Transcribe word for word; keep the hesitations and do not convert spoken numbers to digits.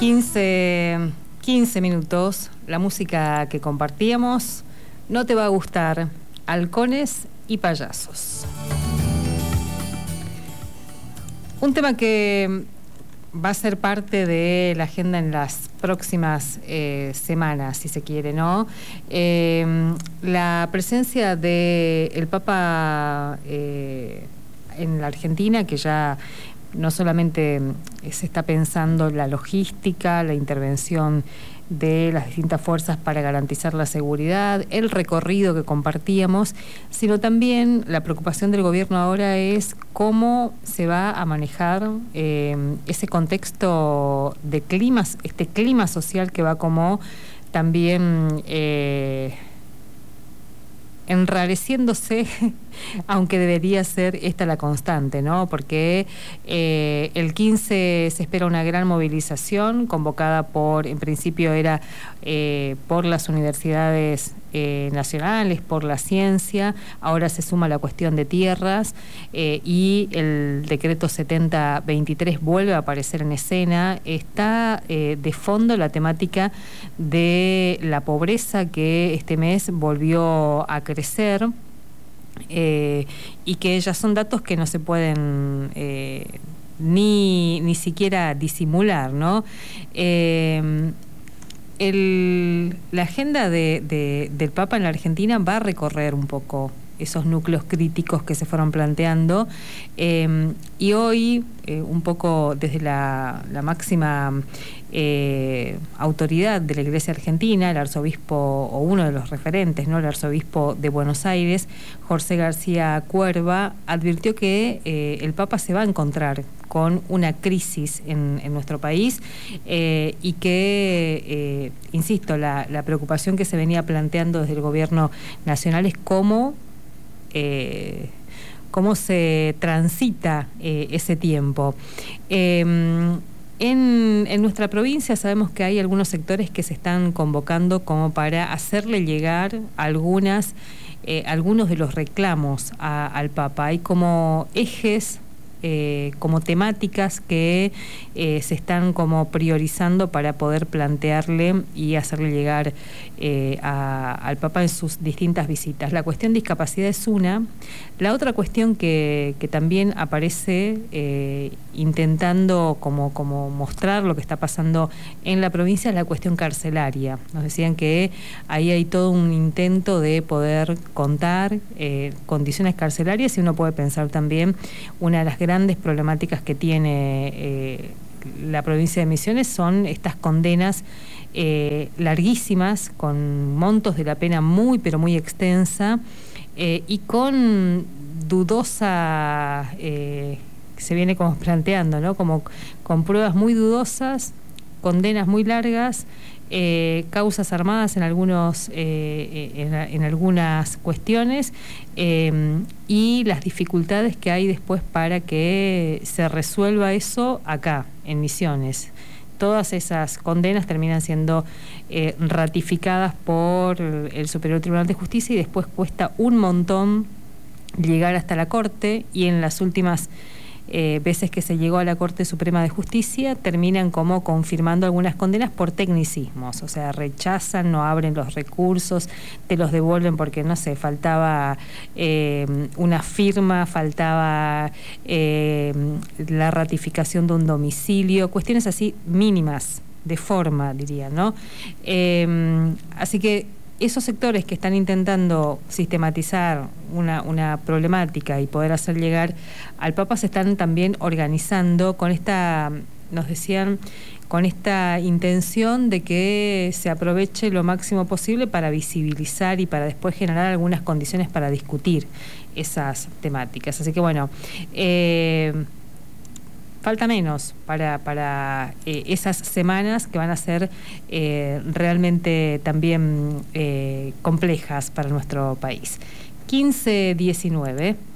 quince, quince minutos, la música que compartíamos. No te va a gustar, halcones y payasos. Un tema que va a ser parte de la agenda en las próximas eh, semanas, si se quiere, ¿no? Eh, la presencia del Papa eh, en la Argentina, que ya no solamente se está pensando la logística, la intervención de las distintas fuerzas para garantizar la seguridad, el recorrido que compartíamos, sino también la preocupación del gobierno ahora es cómo se va a manejar eh, ese contexto de clima, este clima social que va como también eh, enrareciéndose, aunque debería ser esta la constante, ¿no? Porque eh, el quince se espera una gran movilización convocada por, en principio era eh, por las universidades eh, nacionales, por la ciencia, ahora se suma la cuestión de tierras eh, y el decreto setenta veintitrés vuelve a aparecer en escena. Está eh, de fondo la temática de la pobreza que este mes volvió a crecer. Eh, y que ya son datos que no se pueden eh, ni, ni siquiera disimular, ¿no? Eh, el, la agenda de, de, del Papa en la Argentina va a recorrer un poco esos núcleos críticos que se fueron planteando eh, y hoy eh, un poco desde la, la máxima eh, autoridad de la Iglesia Argentina, el arzobispo o uno de los referentes, ¿no? El arzobispo de Buenos Aires, José García Cuerva, advirtió que eh, el Papa se va a encontrar con una crisis en, en nuestro país eh, y que, eh, insisto, la, la preocupación que se venía planteando desde el gobierno nacional es cómo Eh, cómo se transita eh, ese tiempo. Eh, en, en nuestra provincia sabemos que hay algunos sectores que se están convocando como para hacerle llegar algunas, eh, algunos de los reclamos a, al Papa. Hay como ejes, Eh, como temáticas que eh, se están como priorizando para poder plantearle y hacerle llegar eh, a, al Papa en sus distintas visitas. La cuestión de discapacidad es una. La otra cuestión que, que también aparece eh, intentando como, como mostrar lo que está pasando en la provincia es la cuestión carcelaria. Nos decían que ahí hay todo un intento de poder contar eh, condiciones carcelarias y uno puede pensar también una de las grandes grandes problemáticas que tiene eh, la provincia de Misiones son estas condenas eh, larguísimas, con montos de la pena muy pero muy extensa eh, y con dudosa, eh, se viene como planteando, ¿no? Como con pruebas muy dudosas, condenas muy largas, eh, causas armadas en algunos eh, en, en algunas cuestiones eh, y las dificultades que hay después para que se resuelva eso acá en Misiones. Todas esas condenas terminan siendo eh, ratificadas por el Superior Tribunal de Justicia y después cuesta un montón llegar hasta la Corte, y en las últimas Eh, veces que se llegó a la Corte Suprema de Justicia terminan como confirmando algunas condenas por tecnicismos, o sea, rechazan, no abren los recursos, te los devuelven porque, no sé, faltaba eh, una firma, faltaba eh, la ratificación de un domicilio, cuestiones así mínimas, de forma, diría, ¿no? Eh, así que esos sectores que están intentando sistematizar una, una problemática y poder hacer llegar al Papa se están también organizando con esta, nos decían, con esta intención de que se aproveche lo máximo posible para visibilizar y para después generar algunas condiciones para discutir esas temáticas. Así que bueno, eh, falta menos para, para eh, esas semanas que van a ser eh, realmente también eh, complejas para nuestro país. quince diecinueve